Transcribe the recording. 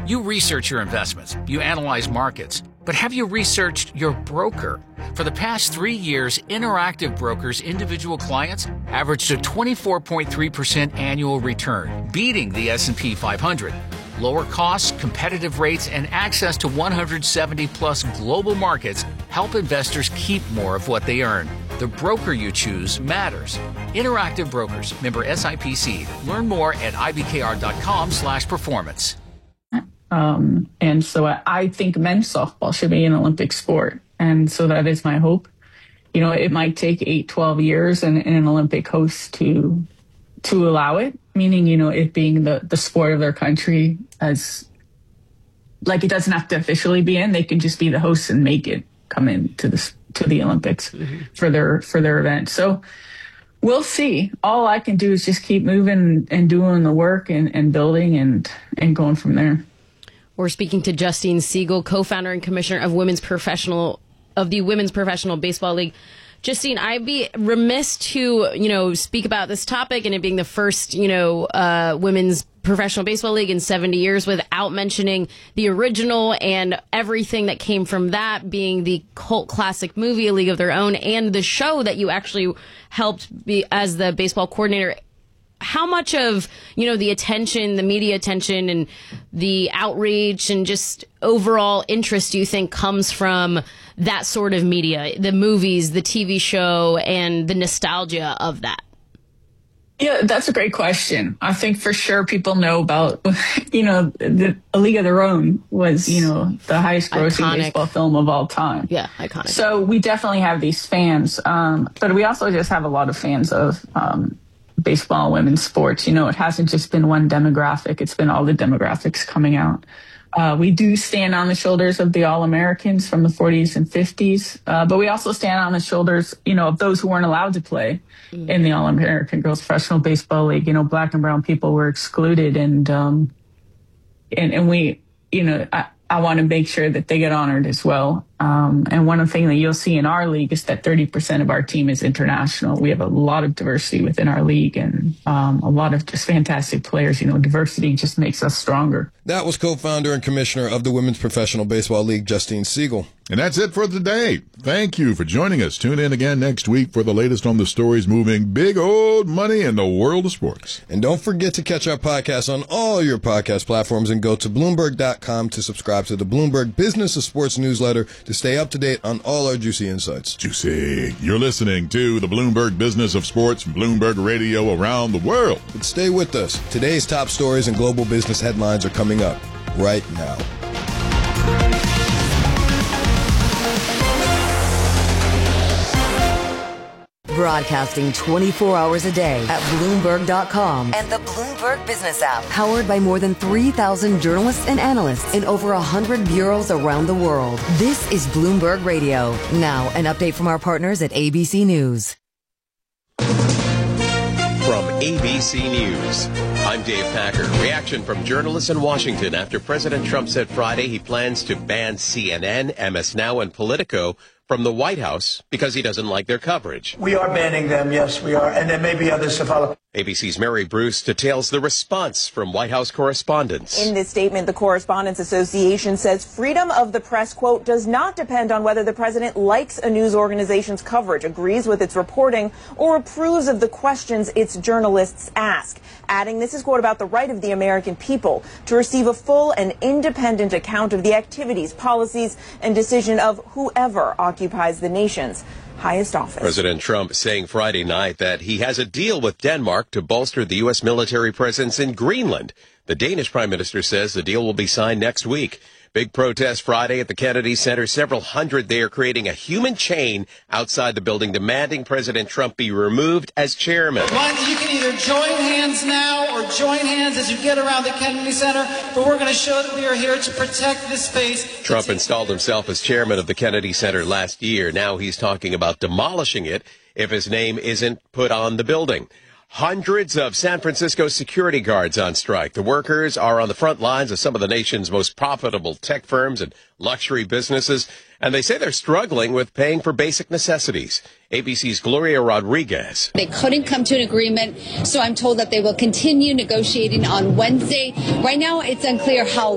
You research your investments, you analyze markets, but have you researched your broker? For the past 3 years, Interactive Brokers' individual clients averaged a 24.3% annual return, beating the S&P 500. Lower costs, competitive rates, and access to 170-plus global markets help investors keep more of what they earn. The broker you choose matters. Interactive Brokers, member SIPC. Learn more at ibkr.com/performance. And so I think men's softball should be an Olympic sport. And so that is my hope. You know, it might take 8-12 years and an Olympic host to allow it, meaning, you know, it being the sport of their country, as like it doesn't have to officially be in. They can just be the hosts and make it come in to the Olympics for their event. So we'll see. All I can do is just keep moving and doing the work and building and going from there. We're speaking to Justine Siegel, co-founder and commissioner of the Women's Professional Baseball League. Justine, I'd be remiss to, you know, speak about this topic and it being the first, you know, Women's Professional Baseball League in 70 years without mentioning the original and everything that came from that, being the cult classic movie, A League of Their Own, and the show that you actually helped be as the baseball coordinator. How much of, you know, the attention, the media attention and the outreach and just overall interest do you think comes from that sort of media, the movies, the TV show, and the nostalgia of that? Yeah, that's a great question. I think for sure people know about, you know, A League of Their Own was, you know, the highest grossing baseball film of all time. Yeah, iconic. So we definitely have these fans, but we also just have a lot of fans of baseball and women's sports. You know, it hasn't just been one demographic. It's been all the demographics coming out. We do stand on the shoulders of the All-Americans from the 40s and 50s, but we also stand on the shoulders, you know, of those who weren't allowed to play in the All-American Girls Professional Baseball League. You know, Black and brown people were excluded, and we, you know, I want to make sure that they get honored as well. And one of the things that you'll see in our league is that 30% of our team is international. We have a lot of diversity within our league and a lot of just fantastic players. You know, diversity just makes us stronger. That was co-founder and commissioner of the Women's Professional Baseball League, Justine Siegel. And that's it for today. Thank you for joining us. Tune in again next week for the latest on the stories moving big old money in the world of sports. And don't forget to catch our podcast on all your podcast platforms and go to Bloomberg.com to subscribe to the Bloomberg Business of Sports newsletter to stay up to date on all our juicy insights. Juicy. You're listening to the Bloomberg Business of Sports from Bloomberg Radio around the world. But stay with us. Today's top stories and global business headlines are coming up right now. Broadcasting 24 hours a day at Bloomberg.com and the Bloomberg Business app. Powered by more than 3,000 journalists and analysts in over 100 bureaus around the world. This is Bloomberg Radio. Now, an update from our partners at ABC News. From ABC News, I'm Dave Packer. Reaction from journalists in Washington after President Trump said Friday he plans to ban CNN, MS Now, and Politico from the White House because he doesn't like their coverage. We are banning them, yes, we are, and there may be others to follow. ABC's Mary Bruce details the response from White House correspondents. In this statement, the Correspondents Association says freedom of the press, quote, does not depend on whether the president likes a news organization's coverage, agrees with its reporting, or approves of the questions its journalists ask. Adding, this is, quote, about the right of the American people to receive a full and independent account of the activities, policies, and decision of whoever occupies the nation's highest office. President Trump saying Friday night that he has a deal with Denmark to bolster the U.S. military presence in Greenland. The Danish prime minister says the deal will be signed next week. Big protest Friday at the Kennedy Center. Several hundred there creating a human chain outside the building demanding President Trump be removed as chairman. You can either join hands now or join hands as you get around the Kennedy Center, but we're going to show that we are here to protect this space. Trump installed himself as chairman of the Kennedy Center last year. Now he's talking about demolishing it if his name isn't put on the building. Hundreds of San Francisco security guards on strike. The workers are on the front lines of some of the nation's most profitable tech firms and luxury businesses, and they say they're struggling with paying for basic necessities. ABC's Gloria Rodriguez. They couldn't come to an agreement, so I'm told that they will continue negotiating on Wednesday. Right now, it's unclear how